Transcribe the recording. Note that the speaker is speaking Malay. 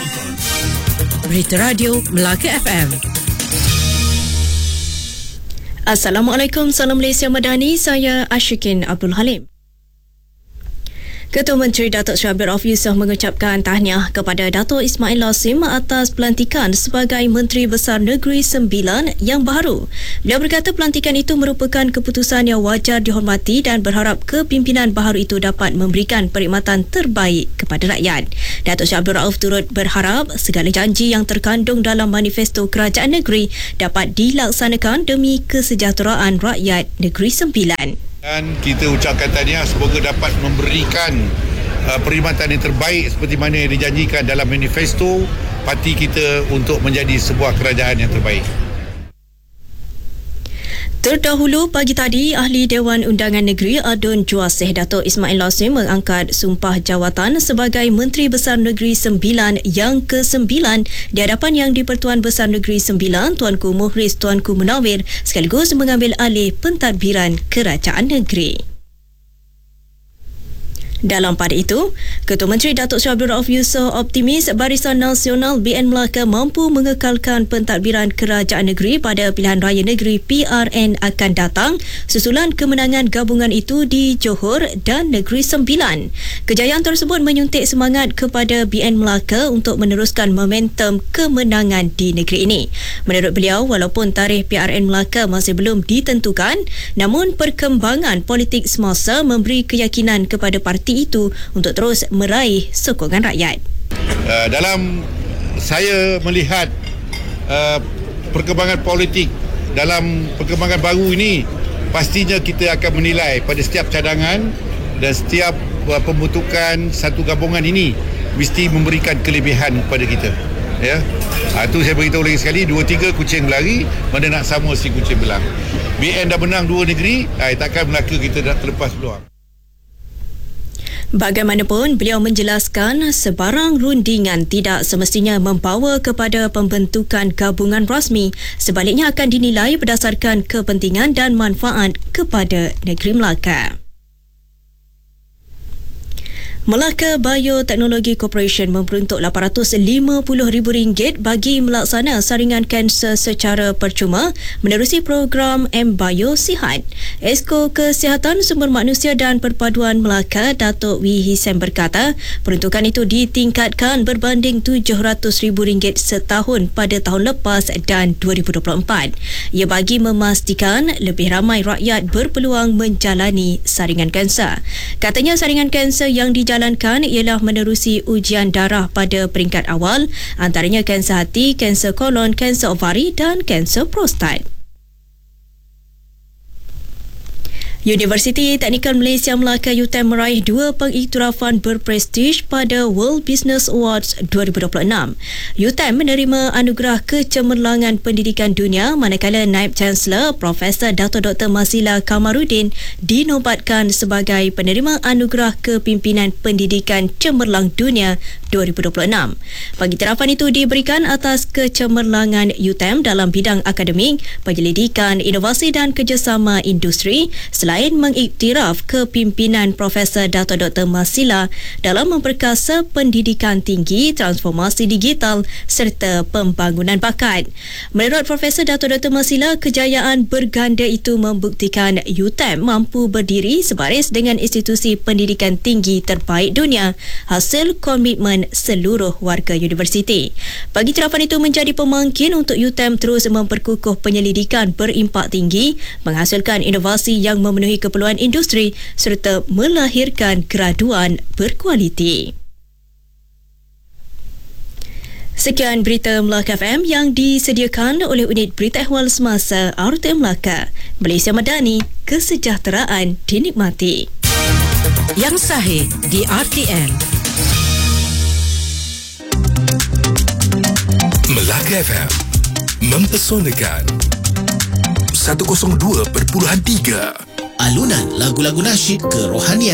Berita Radio Melaka FM. Assalamualaikum, salam Malaysia Madani, saya Ashikin Abdul Halim. Ketua Menteri Datuk Seri Abdul Rauf Yusof mengucapkan tahniah kepada Datuk Ismail Lassim atas pelantikan sebagai Menteri Besar Negeri Sembilan yang baru. Beliau berkata pelantikan itu merupakan keputusan yang wajar dihormati dan berharap kepimpinan baru itu dapat memberikan perkhidmatan terbaik kepada rakyat. Datuk Seri Abdul Rauf turut berharap segala janji yang terkandung dalam manifesto kerajaan negeri dapat dilaksanakan demi kesejahteraan rakyat Negeri Sembilan. Dan kita ucapkan tahniah, semoga dapat memberikan perkhidmatan yang terbaik seperti mana yang dijanjikan dalam manifesto parti kita untuk menjadi sebuah kerajaan yang terbaik. Terdahulu pagi tadi, Ahli Dewan Undangan Negeri Adun Juasih Datuk Ismail Lassim mengangkat sumpah jawatan sebagai Menteri Besar Negeri Sembilan yang ke-9 di hadapan Yang di-Pertuan Besar Negeri Sembilan Tuanku Muhriz Tuanku Munawir sekaligus mengambil alih pentadbiran kerajaan negeri. Dalam pada itu, Ketua Menteri Datuk Seri Abdul Rauf Yusof optimis Barisan Nasional BN Melaka mampu mengekalkan pentadbiran kerajaan negeri pada pilihan raya negeri PRN akan datang susulan kemenangan gabungan itu di Johor dan Negeri Sembilan. Kejayaan tersebut menyuntik semangat kepada BN Melaka untuk meneruskan momentum kemenangan di negeri ini. Menurut beliau, walaupun tarikh PRN Melaka masih belum ditentukan, namun perkembangan politik semasa memberi keyakinan kepada parti itu untuk terus meraih sokongan rakyat. Dalam saya melihat perkembangan politik dalam perkembangan baru ini, pastinya kita akan menilai pada setiap cadangan dan setiap pembentukan satu gabungan ini mesti memberikan kelebihan kepada kita. Ya, itu saya beritahu lagi sekali, 2-3 kucing berlari, mana nak sama si kucing belang. BN dah menang 2 negeri, takkan Melaka kita dah terlepas peluang. Bagaimanapun, beliau menjelaskan sebarang rundingan tidak semestinya membawa kepada pembentukan gabungan rasmi. Sebaliknya akan dinilai berdasarkan kepentingan dan manfaat kepada negeri Melaka. Melaka Bioteknologi Corporation memperuntuk RM850,000 bagi melaksana saringan kanser secara percuma menerusi program M-Bio Sihat. Esko Kesihatan Sumber Manusia dan Perpaduan Melaka, Datuk Wee Hisen berkata, peruntukan itu ditingkatkan berbanding RM700,000 setahun pada tahun lepas dan 2024. Ia bagi memastikan lebih ramai rakyat berpeluang menjalani saringan kanser. Katanya saringan kanser yang dijalankan ialah menerusi ujian darah pada peringkat awal, antaranya kanser hati, kanser kolon, kanser ovari dan kanser prostat. Universiti Teknikal Malaysia Melaka UTM meraih 2 pengiktirafan berprestij pada World Business Awards 2026. UTM menerima anugerah kecemerlangan pendidikan dunia manakala Naib Chancellor Profesor Dato' Dr. Masila Kamarudin dinobatkan sebagai penerima anugerah kepimpinan pendidikan cemerlang dunia 2026. Pengiktirafan itu diberikan atas kecemerlangan UTM dalam bidang akademik, penyelidikan, inovasi dan kerjasama industri, selain mengiktiraf kepimpinan Profesor Dato' Dr. Masila dalam memperkasa pendidikan tinggi, transformasi digital serta pembangunan bakat. Menurut Profesor Dato' Dr. Masila, kejayaan berganda itu membuktikan UTM mampu berdiri sebaris dengan institusi pendidikan tinggi terbaik dunia, hasil komitmen seluruh warga universiti. Pengiktirafan itu menjadi pemangkin untuk UTM terus memperkukuh penyelidikan berimpak tinggi, menghasilkan inovasi yang memenuhi keperluan industri serta melahirkan graduan berkualiti. Sekian berita Melaka FM yang disediakan oleh unit berita ehwal semasa RTM Melaka. Malaysia Madani, kesejahteraan dinikmati. Yang sahih di RTM. Melaka FM mempesonakan 102.3. Alunan lagu-lagu nasyid kerohanian.